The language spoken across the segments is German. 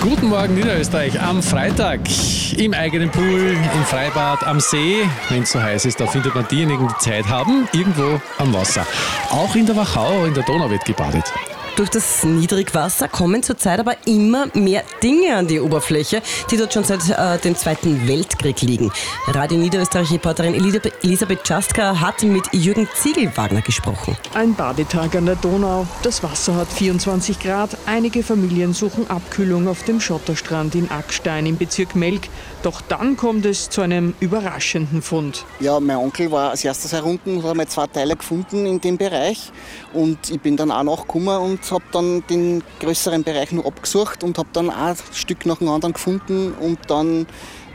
Guten Morgen Niederösterreich am Freitag im eigenen Pool, im Freibad, am See. Wenn es so heiß ist, da findet man diejenigen, die Zeit haben, irgendwo am Wasser. Auch in der Wachau, in der Donau wird gebadet. Durch das Niedrigwasser kommen zurzeit aber immer mehr Dinge an die Oberfläche, die dort schon seit dem Zweiten Weltkrieg liegen. Radio Niederösterreich-Reporterin Elisabeth Czastka hat mit Jürgen Ziegelwagner gesprochen. Ein Badetag an der Donau. Das Wasser hat 24 Grad. Einige Familien suchen Abkühlung auf dem Schotterstrand in Ackstein im Bezirk Melk. Doch dann kommt es zu einem überraschenden Fund. Ja, mein Onkel war als erstes herunten und hat einmal 2 Teile gefunden in dem Bereich. Und ich bin dann auch nachgekommen und habe dann den größeren Bereich nur abgesucht und habe dann auch ein Stück nach dem anderen gefunden und dann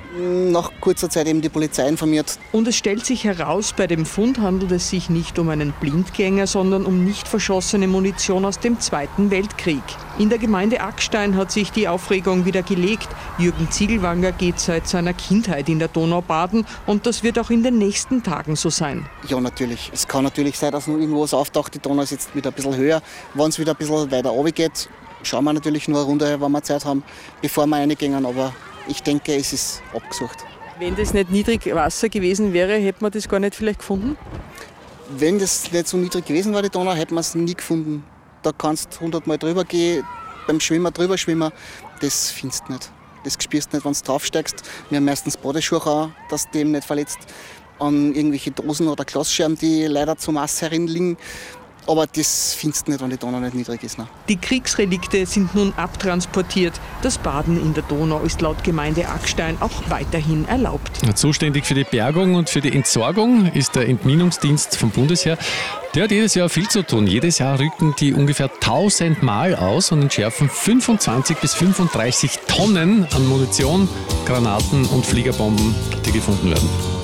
nach kurzer Zeit eben die Polizei informiert. Und es stellt sich heraus, bei dem Fund handelt es sich nicht um einen Blindgänger, sondern um nicht verschossene Munition aus dem Zweiten Weltkrieg. In der Gemeinde Ackstein hat sich die Aufregung wieder gelegt. Jürgen Ziegelwagner geht seit seiner Kindheit in der Donau baden und das wird auch in den nächsten Tagen so sein. Ja, natürlich. Es kann natürlich sein, dass noch irgendwo was auftaucht. Die Donau ist jetzt wieder ein bisschen höher. Wenn es wieder ein bisschen weiter runter geht, schauen wir natürlich nur eine Runde, wenn wir Zeit haben, bevor wir reingehen. Aber ich denke, es ist abgesucht. Wenn das nicht Niedrigwasser gewesen wäre, hätte man das gar nicht vielleicht gefunden? Wenn das nicht so niedrig gewesen war, die Donau, hätte man es nie gefunden. Da kannst du 100 Mal drüber gehen, beim Schwimmen drüber schwimmen. Das findest du nicht. Das spürst du nicht, wenn du draufsteigst. Wir haben meistens Badeschuhe an, dass du dem nicht verletzt. An irgendwelche Dosen oder Glasscherben, die leider zum Mass herin Aber das findest du nicht, wenn die Donau nicht niedrig ist. Nein. Die Kriegsrelikte sind nun abtransportiert. Das Baden in der Donau ist laut Gemeinde Ackstein auch weiterhin erlaubt. Zuständig für die Bergung und für die Entsorgung ist der Entminungsdienst vom Bundesheer. Der hat jedes Jahr viel zu tun. Jedes Jahr rücken die ungefähr 1000 Mal aus und entschärfen 25 bis 35 Tonnen an Munition, Granaten und Fliegerbomben, die gefunden werden.